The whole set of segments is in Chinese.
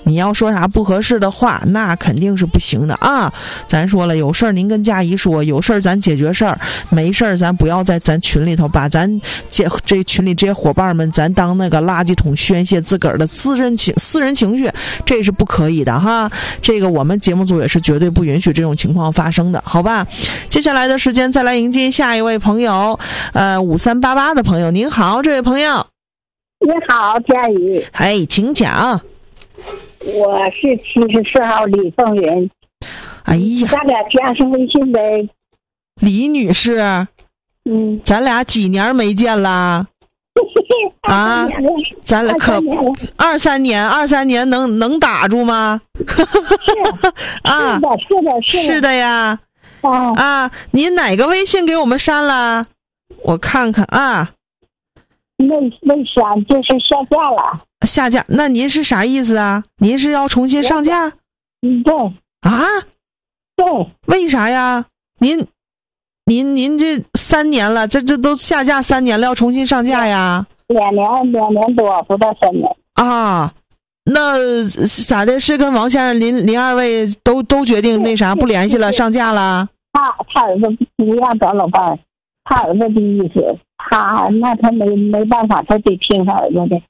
你要说啥不合适的话，那肯定是不行的啊。咱说了，有事儿您跟佳怡说，有事儿咱解决事儿，没事儿咱不要在咱群里头把咱这群里这些伙伴们咱当那个垃圾桶宣泄自个儿的私人情绪，这是不可以的哈。这个我们节目组也是绝对不允许这种情况发生的，好吧？接下来的时间再来迎接下一位朋友，5388的朋友。您好，这位朋友。 你好，佳怡。 哎，请讲。 我是74号李凤云。 哎呀， 咱俩加上微信呗。 李女士，咱俩几年没见了？啊，咱俩可23年能打住吗？啊，是的呀。啊，您哪个微信给我们删了？我看看啊。 没删，就是下架了。 下架？那您是啥意思啊？您是要重新上架？ 对。 啊？ 对。 为啥呀？您这3年了，这都下架3年了，要重新上架呀 ？2年多，不到3年。 啊，那咋的？是跟王先生、林二位都决定那啥不联系了，上架了？ 他儿子不让找老伴儿，他儿子的意思。他没办法，他得听他儿子的。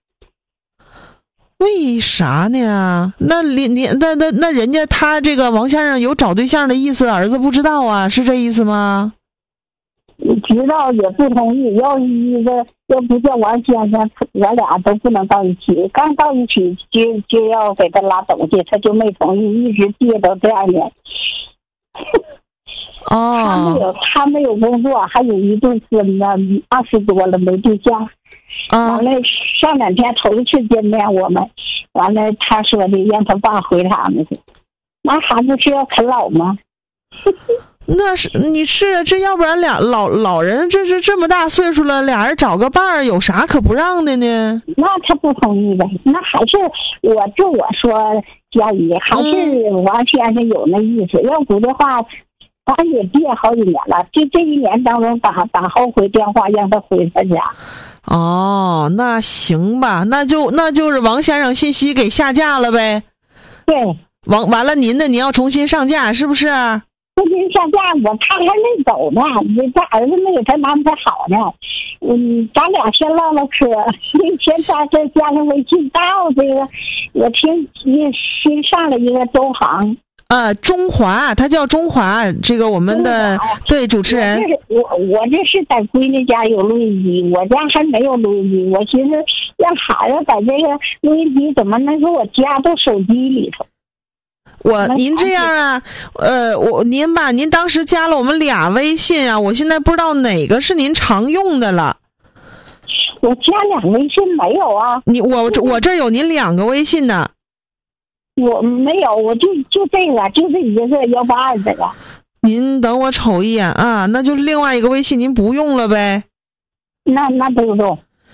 为啥呢？那人家他这个王先生有找对象的意思，儿子不知道啊，是这意思吗？ 知道也不同意。要不叫王先生，我俩都不能到一起。刚到一起就要给他拉东西，他就没同意，一直憋到第2年。 哦， 他没有工作，还有一对孙子，20多了没对象。完了上2天头一次见面，我们完了他说的让他爸回他们去，那孩子是要啃老吗？ 那是你是这，要不然俩老人这是这么大岁数了，俩人找个伴儿有啥可不让的呢？ 那他不同意呗，那还是我说佳怡，还是王先生有那意思，要不的话。他也憋好几年了，这1年当中打后回电话让他回他家。 哦，那行吧，那就是王先生信息给下架了呗。 对， 完了您要重新上架是不是？ 重新上架，他还没走呢，他儿子没给他安排好呢。咱俩先唠唠嗑，先加上微信到这个，我听新上了一个周航。 中华，他叫中华，这个我们的对主持人。 我这是在闺女家有录音机，我家还没有录音机。我寻思让孩子把这个录音机怎么能给我加到手机里头？ 您这样啊，您当时加了我们俩微信啊，我现在不知道哪个是您常用的了。 我加俩微信没有啊？ 我这有您2个微信呢。 我没有，我就这个，就这一个182这个。 您等我瞅一眼啊，那就是另外一个微信您不用了呗？ 那不用。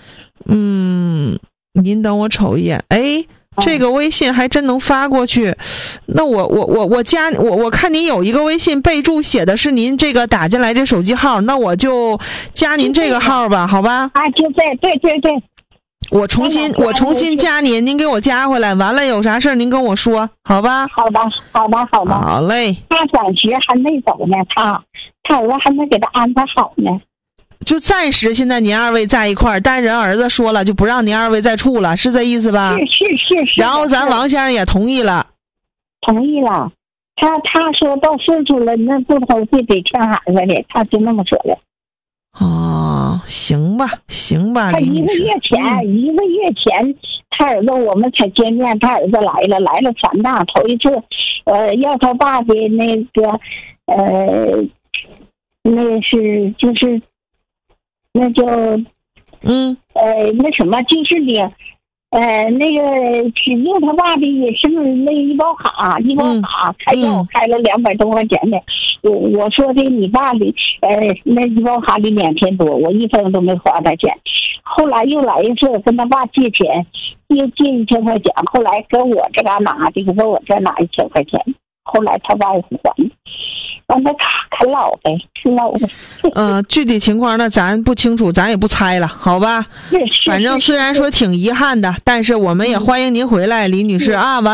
您等我瞅一眼。哎，这个微信还真能发过去。那我加我看您有一个微信备注写的是您这个打进来这手机号，那我就加您这个号吧，好吧？ 啊，就对。 我重新加您，您给我加回来，完了有啥事您跟我说，好吧？ 好的。 好嘞。 他暂时还没走呢，他儿子还没给他安排好呢。 就暂时现在您2位在一块儿，但人儿子说了就不让您2位再处了，是这意思吧？ 是。 然后咱王先生也同意了。 同意了。他说到岁数了，那不同意得劝孩子的，他就那么说的。 哦，行吧。 他一个月前，他儿子我们才见面，他儿子来了3趟，头一次，要他爸的那个，那是就是那叫那什么，就是你那个是用他爸的也是那医保卡开药开了200多块钱的。我说的你爸的那医保卡里2千多，我1分都没花他钱。后来又来一次跟他爸借钱，又借1000块钱，后来跟我这嘎拿的，跟我这拿1000块钱，后来他爸也不还，让他啃老呗，啃老呗。 具体情况那咱不清楚，咱也不猜了，好吧？反正虽然说挺遗憾的，但是我们也欢迎您回来，李女士啊。